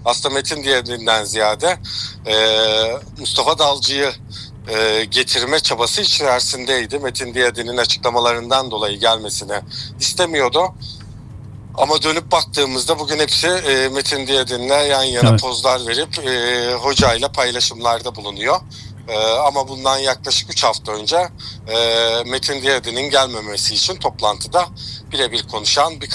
aslında Metin Diyadin'den ziyade Mustafa Dalcı'yı getirme çabası içerisindeydi. Metin Diyadin'in açıklamalarından dolayı gelmesini istemiyordu. Ama dönüp baktığımızda bugün hepsi Metin Diyadin'le yan yana Evet. pozlar verip hocayla paylaşımlarda bulunuyor. Ama bundan yaklaşık 3 hafta önce Metin Diyadin'in gelmemesi için toplantıda birebir konuşan bir